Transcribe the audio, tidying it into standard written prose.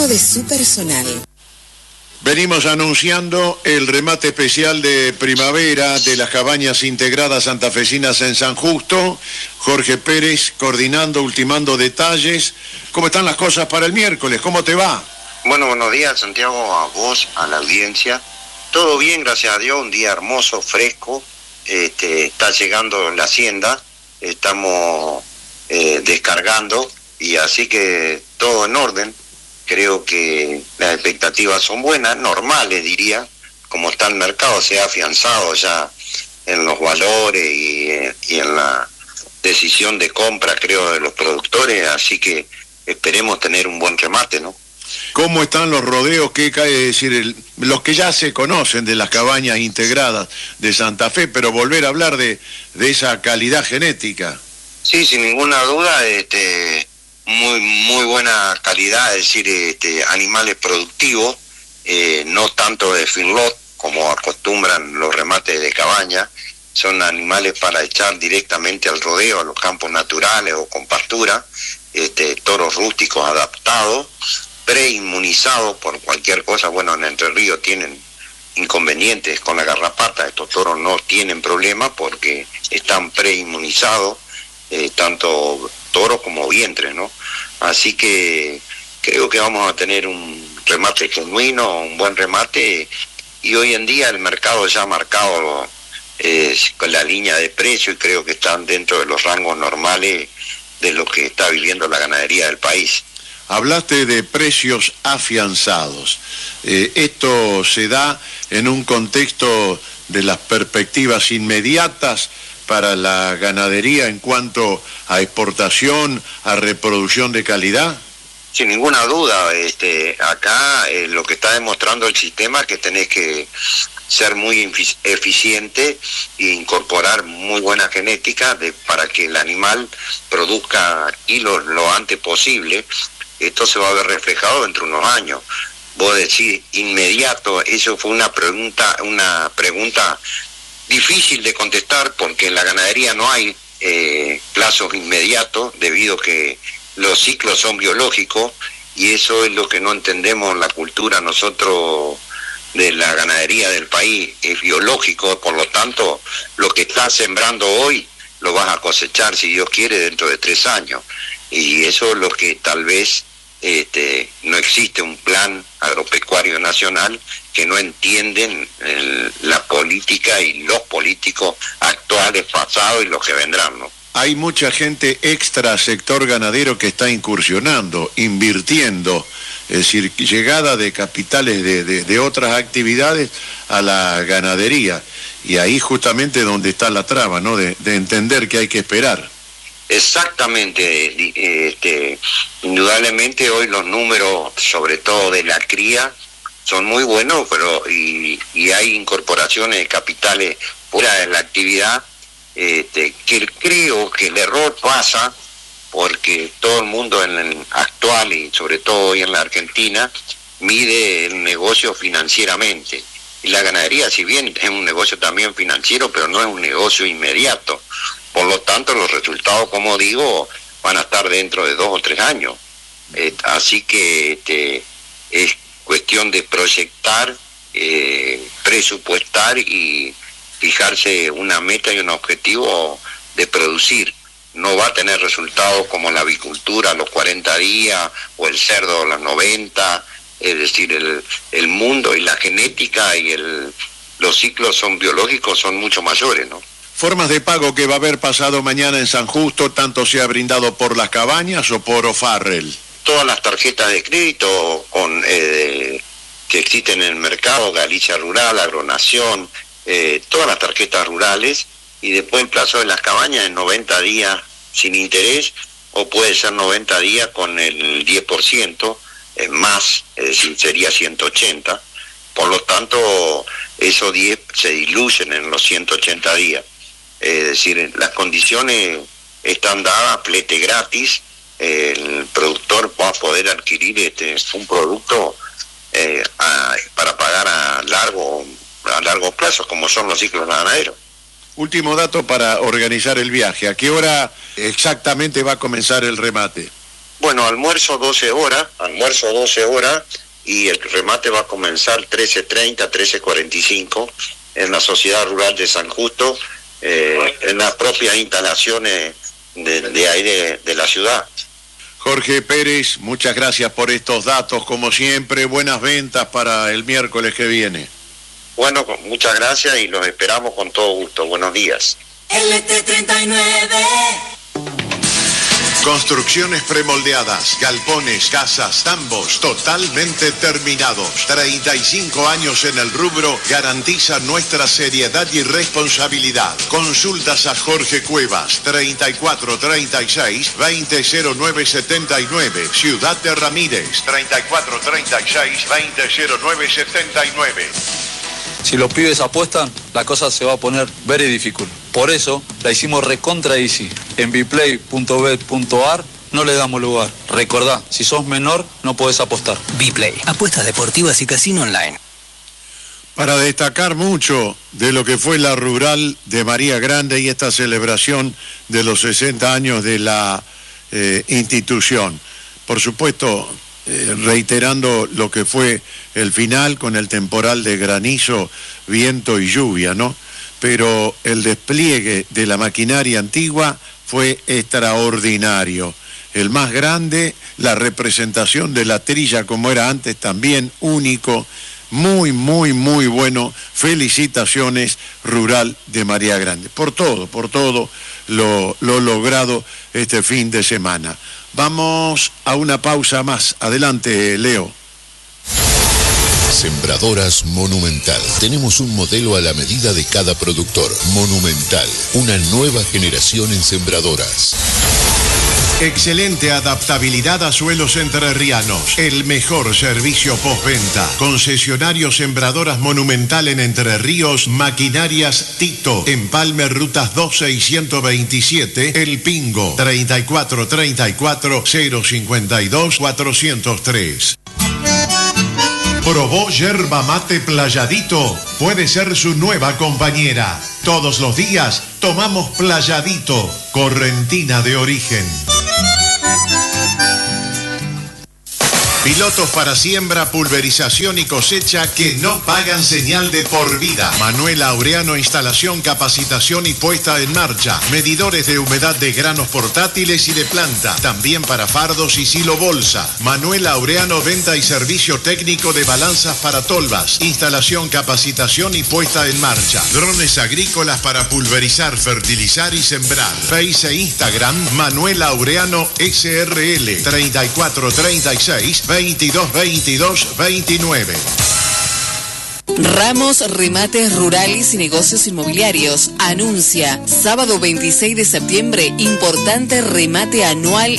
de su personal. Venimos anunciando el remate especial de primavera de las cabañas integradas santafesinas en San Justo. Jorge Pérez coordinando, ultimando detalles. ¿Cómo están las cosas para el miércoles? ¿Cómo te va? Bueno, buenos días, Santiago, a vos, a la audiencia. Todo bien, gracias a Dios, un día hermoso, fresco. Está llegando la hacienda, estamos descargando y así que todo en orden. Creo que las expectativas son buenas, normales diría, como está el mercado, se ha afianzado ya en los valores y en la decisión de compra, creo, de los productores, así que esperemos tener un buen remate, ¿no? ¿Cómo están los rodeos? ¿Qué cae decir? Los que ya se conocen de las cabañas integradas de Santa Fe, pero volver a hablar de esa calidad genética. Sí, sin ninguna duda, muy buena calidad, es decir, animales productivos, no tanto de feedlot como acostumbran los remates de cabaña, son animales para echar directamente al rodeo, a los campos naturales o con pastura, toros rústicos adaptados, preinmunizados por cualquier cosa. Bueno, en Entre Ríos tienen inconvenientes con la garrapata, estos toros no tienen problema porque están preinmunizados, tanto toros como vientres, ¿no? Así que creo que vamos a tener un remate genuino, un buen remate, y hoy en día el mercado ya ha marcado con la línea de precio y creo que están dentro de los rangos normales de lo que está viviendo la ganadería del país. Hablaste de precios afianzados. ¿Esto se da en un contexto de las perspectivas inmediatas para la ganadería en cuanto a exportación, a reproducción de calidad? Sin ninguna duda, acá lo que está demostrando el sistema es que tenés que ser muy eficiente e incorporar muy buena genética para que el animal produzca kilos lo antes posible. Esto se va a ver reflejado dentro de unos años. Vos decís inmediato, eso fue una pregunta difícil de contestar porque en la ganadería no hay plazos inmediatos debido a que los ciclos son biológicos y eso es lo que no entendemos en la cultura nosotros de la ganadería del país, es biológico, por lo tanto lo que estás sembrando hoy lo vas a cosechar si Dios quiere dentro de 3 años y eso es lo que tal vez no existe un plan agropecuario nacional que no entienden la política y los políticos actuales, pasados y los que vendrán, ¿no? Hay mucha gente extra sector ganadero que está incursionando, invirtiendo, es decir, llegada de capitales de otras actividades a la ganadería. Y ahí justamente donde está la traba, ¿no? De entender que hay que esperar. Exactamente, indudablemente hoy los números, sobre todo de la cría, son muy buenos, pero y hay incorporaciones de capitales fuera de la actividad, que creo que el error pasa porque todo el mundo en el actual y sobre todo hoy en la Argentina mide el negocio financieramente. Y la ganadería, si bien es un negocio también financiero, pero no es un negocio inmediato. Por lo tanto, los resultados, como digo, van a estar dentro de 2 o 3 años. Así que es cuestión de proyectar, presupuestar y fijarse una meta y un objetivo de producir. No va a tener resultados como la avicultura a los 40 días o el cerdo a los 90, es decir, el mundo y la genética y los ciclos son biológicos, son mucho mayores, ¿no? Formas de pago que va a haber pasado mañana en San Justo, tanto sea brindado por las cabañas o por O'Farrell. Todas las tarjetas de crédito que existen en el mercado, Galicia Rural, Agronación, todas las tarjetas rurales, y después el plazo de las cabañas en 90 días sin interés, o puede ser 90 días con el 10% más, es decir, sería 180. Por lo tanto, esos 10 se diluyen en los 180 días. Es decir, las condiciones están dadas, flete gratis, el productor va a poder adquirir un producto para pagar a largo plazo, como son los ciclos ganaderos. Último dato para organizar el viaje. ¿A qué hora exactamente va a comenzar el remate? Bueno, almuerzo 12 horas, y el remate va a comenzar 13:30, 13:45 en la Sociedad Rural de San Justo, en las propias instalaciones de aire de la ciudad. Jorge Pérez, muchas gracias por estos datos, como siempre, buenas ventas para el miércoles que viene. Bueno, muchas gracias y los esperamos con todo gusto. Buenos días. LT39. Construcciones premoldeadas, galpones, casas, tambos, totalmente terminados. 35 años en el rubro garantizan nuestra seriedad y responsabilidad. Consultas a Jorge Cuevas, 3436-200979. Ciudad de Ramírez, 3436-200979. Si los pibes apuestan, la cosa se va a poner very difficult. Por eso la hicimos recontra easy. En bplay.bet.ar no le damos lugar. Recordá, si sos menor, no podés apostar. Bplay, apuestas deportivas y casino online. Para destacar mucho de lo que fue la rural de María Grande y esta celebración de los 60 años de la institución. Por supuesto, reiterando lo que fue el final con el temporal de granizo, viento y lluvia, ¿no? Pero el despliegue de la maquinaria antigua fue extraordinario. El más grande, la representación de la trilla como era antes también, único, muy, muy, muy bueno. Felicitaciones, Rural de María Grande, por todo lo logrado este fin de semana. Vamos a una pausa más. Adelante, Leo. Sembradoras Monumental. Tenemos un modelo a la medida de cada productor. Monumental, una nueva generación en sembradoras. Excelente adaptabilidad a suelos entrerrianos. El mejor servicio postventa. Concesionario Sembradoras Monumental en Entre Ríos. Maquinarias Tito. Empalme Rutas 12 y 127. El Pingo. 3434-052-403. Probó yerba mate Playadito. Puede ser su nueva compañera. Todos los días tomamos Playadito, correntina de origen. Pilotos para siembra, pulverización y cosecha que no pagan señal de por vida. Manuel Laureano, instalación, capacitación y puesta en marcha. Medidores de humedad de granos portátiles y de planta. También para fardos y silo bolsa. Manuel Laureano, venta y servicio técnico de balanzas para tolvas. Instalación, capacitación y puesta en marcha. Drones agrícolas para pulverizar, fertilizar y sembrar. Face e Instagram, Manuel Laureano SRL. 3436-222229. Ramos Remates Rurales y Negocios Inmobiliarios anuncia sábado 26 de septiembre importante remate anual